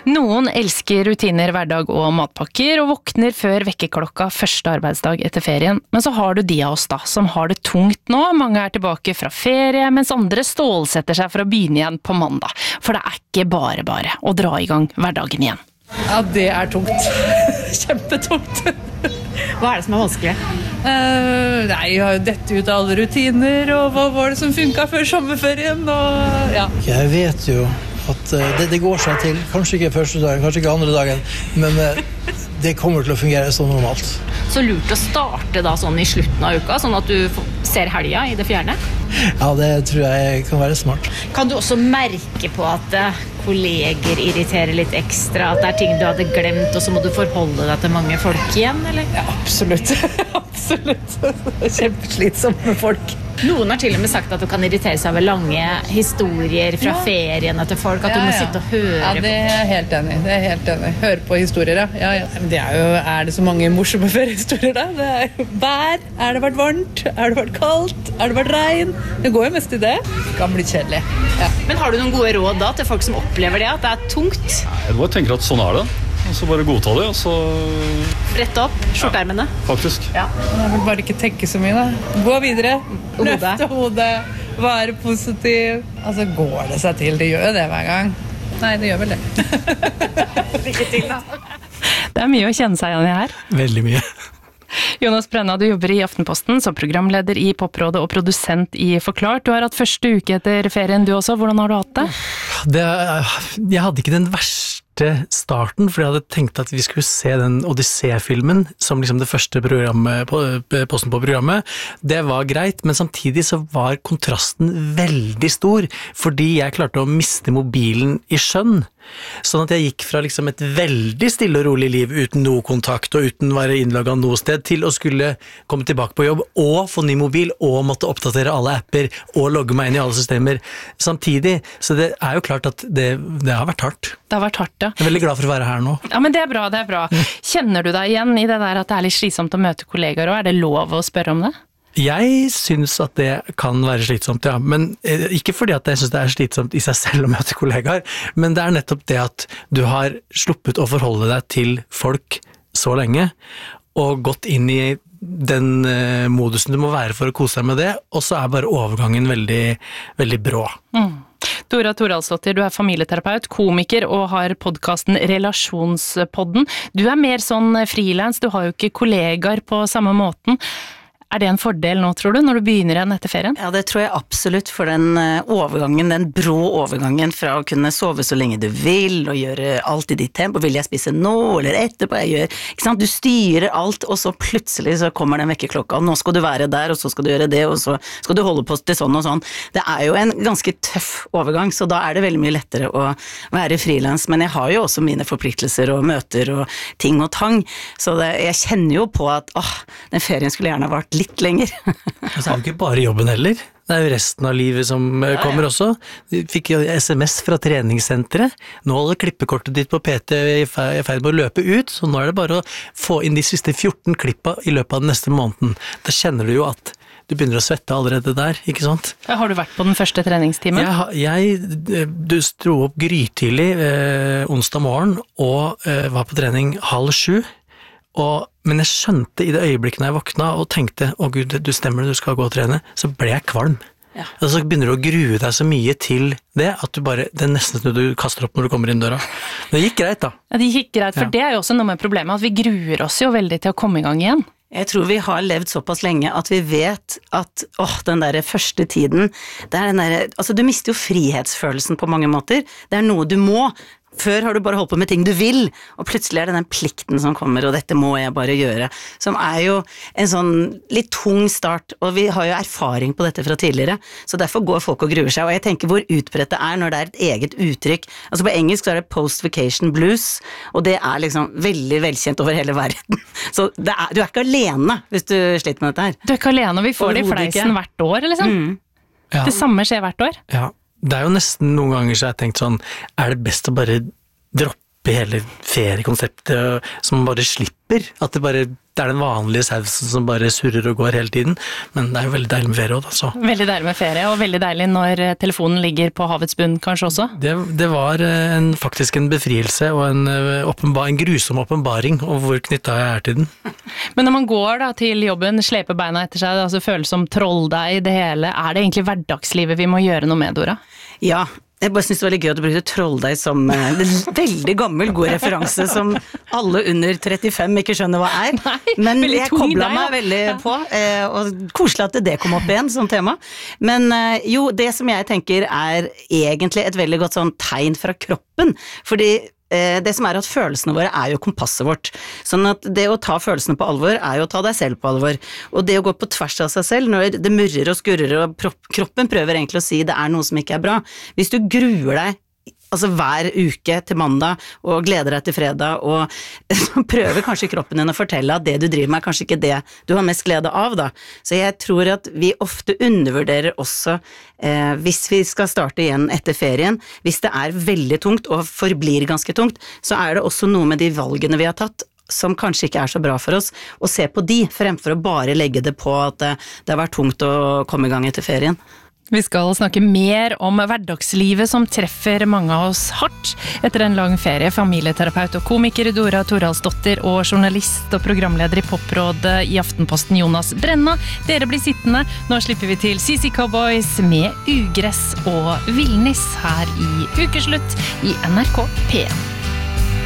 Noen elsker rutiner, hverdag og matpakker, og våkner før vekkerklokka første arbeidsdag etter ferien. Men så har du de av oss da, som har det tungt nå. Mange er tilbake fra ferie, mens andre stålsetter seg for å begynne igjen på mandag. For det er ikke bare å dra i gang hverdagen igjen. Ja, det er tungt. Kjempetungt. Hva er det som er vanskelig? Nei, jeg har jo dette ut av alle rutiner, og hva var det som funket før sommerferien, og ja. Jeg vet jo at det går seg til, kanskje ikke første dagen, kanskje ikke andre dagen, men det kommer til å fungere så normalt. Så lurt å starte da sånn i slutten av uka, sånn at du ser helga i det fjerne? Ja, det tror jeg kan være smart. Kan du også merke på at kolleger irriterer litt ekstra, at det er ting du hadde glemt, og så må du forholde deg til mange folk igjen, eller? Ja, absolutt. Absolutt. Det er kjempeslitsomt med folk. Noen har til og med sagt at du kan irritere seg over lange historier fra feriene til folk, at du må sitte og høre på. Ja, det er jeg helt enig. Det er helt enig. Høre på historier, ja. Men det er det så mange morsomme feriehistorier da? Det er jo vær. Er det vært varmt? Er det vært kaldt? Er det vært regn? Det går jo mest i det. Det kan bli kjedelig. Ja. Men har du noen gode råd da til folk som opplever det, at det er tungt? Jeg bare tenker at sånn er det. Og så bare godta det, og så... Brette opp skjorteermene. Faktisk. Ja, jeg vil bare ikke tenke så mye da. Gå videre. Løfte hodet. Være positiv. Altså går det seg til. Det gjør jo det hver gang. Nei, det gjør vel det. Lykke til da. Det er mye å kjenne seg igjen i her. Veldig mye. Jonas Brenna, du jobber i Aftenposten som programleder i Poprådet og produsent i Forklart. Du har hatt første uke etter ferien du også. Hvordan har du hatt det? Jeg hadde ikke den verste starten, for jeg hadde tenkt at vi skulle se den Odyssey-filmen som liksom det første posten på programmet. Det var greit, men samtidig så var kontrasten veldig stor, fordi jeg klarte å miste mobilen i sjøen. Sånn at jeg gikk fra liksom et veldig stille og rolig liv uten noe kontakt og uten å være innlogget noe sted til å skulle komme tilbake på jobb og få ny mobil og måtte oppdatere alle apper og logge meg inn i alle systemer samtidig. Så det er jo klart at det har vært hardt. Det har vært hardt, ja. Jeg er veldig glad for å være her nå. Ja, men det er bra, det er bra. Kjenner du deg igjen i det der at det er litt slitsomt å møte kollegaer, og er det lov å spørre om det? Jeg synes at det kan være slitsomt, ja, men ikke fordi at jeg synes det er slitsomt i seg selv å møte kollegaer, men det er nettopp det at du har sluppet å forholde deg til folk så lenge, og gått inn i den modusen du må være for å kose deg med det, og så er bare overgangen veldig, veldig brå. Dora Toralsdottir, du er familieterapeut, komiker og har podcasten Relasjonspodden. Du er mer sånn freelance, du har jo ikke kollegaer på samme måten. Er det en fordel nå, tror du, når du begynner igjen etter ferien? Ja, det tror jeg absolutt, for den overgangen, den brå overgangen fra å kunne sove så lenge du vil, og gjøre alt i ditt tempo, vil jeg spise nå, eller etterpå, ikke sant? Du styrer alt, og så plutselig så kommer den vekkerklokka, og nå skal du være der, og så skal du gjøre det, og så skal du holde på til sånn og sånn. Det er jo en ganske tøff overgang, så da er det veldig mye lettere å være freelance, men jeg har jo også mine forpliktelser og møter og ting og tang, så jeg kjenner jo på at den ferien skulle gjerne vært litt lenger. Og så er det jo ikke bare jobben heller. Det er jo resten av livet som kommer også. Du fikk jo SMS fra treningssenteret. Nå holder klippekortet ditt på PT i ferd med å løpe ut, så nå er det bare å få inn de siste 14 klippa i løpet av den neste måneden. Da kjenner du jo at du begynner å svette allerede der, ikke sant? Har du vært på den første treningstimen? Du sto opp grytidlig onsdag morgen og var på trening 6:30. Men jeg skjønte i det øyeblikket når jeg våkna og tenkte, Gud, du stemmer det, du skal gå og trene, så ble jeg kvalm. Ja. Og så begynner du å grue deg så mye til det, at det er nesten som du kaster opp når du kommer inn døra. Det gikk greit da. Ja, det gikk greit, for det er jo også noe med problemet, at vi gruer oss jo veldig til å komme i gang igjen. Jeg tror vi har levd såpass lenge at vi vet at den der første tiden, det er den der, altså du mister jo frihetsfølelsen på mange måter. Det er noe du må. Før har du bare holdt på med ting du vil, og plutselig er det den plikten som kommer, og dette må jeg bare gjøre, som er jo en sånn litt tung start, og vi har jo erfaring på dette fra tidligere, så derfor går folk og gruer seg, og jeg tenker hvor utbredt det er når det er et eget uttrykk. Altså på engelsk så er det post-vacation blues, og det er liksom veldig velkjent over hele verden. Så du er ikke alene hvis du sliter med dette her. Du er ikke alene, og vi får det i fleisen hvert år, liksom. Ja. Det samme skjer hvert år. Ja. Det er jo nesten noen ganger så jeg har tenkt sånn, er det best å bare droppe opp i hele feriekonseptet, som man bare slipper, at det er den vanlige sausen som bare surrer og går hele tiden, men det er jo veldig deilig med ferie også, altså. Veldig deilig med ferie, og veldig deilig når telefonen ligger på havets bunn kanskje også. Det var faktisk en befrielse og en grusom åpenbaring om hvor knyttet jeg til den. Men når man går da til jobben, sleper beina etter seg, altså føles som trolldeig det hele, er det egentlig hverdagslivet vi må gjøre noe med, Dora? Ja. Jeg bare synes det var litt gøy at du brukte trolldeig som en veldig gammel, god referanse som alle under 35 ikke skjønner hva er. Nei, men jeg koblet meg veldig på, og koselig at det kom opp igjen som tema. Men jo, det som jeg tenker er egentlig et veldig godt sånn tegn fra kroppen, fordi det som er at følelsene våre er jo kompasset vårt, sånn at det å ta følelsene på alvor er jo å ta deg selv på alvor, og det å gå på tvers av seg selv når det murrer og skurrer og kroppen prøver egentlig å si det er noe som ikke er bra. Hvis du gruer deg hver uke til mandag og gleder deg til fredag og så prøver kanskje kroppen din å fortelle at det du driver med er kanskje ikke det du har mest glede av da. Så jeg tror at vi ofte undervurderer også hvis vi skal starte igjen etter ferien, hvis det er veldig tungt og forblir ganske tungt, så er det også noe med de valgene vi har tatt som kanskje ikke er så bra for oss, og se på de fremfor å bare legge det på at det har vært tungt å komme i gang etter ferien. Vi skal snakke mer om hverdagslivet som treffer mange av oss hardt etter en lang ferie. Familieterapeut og komiker Dora Toralsdottir og journalist og programleder i Poprådet i Aftenposten Jonas Brenna. Dere blir sittende. Nå slipper vi til CC Cowboys med Ugress og Villnis her i Ukeslutt i NRK P1.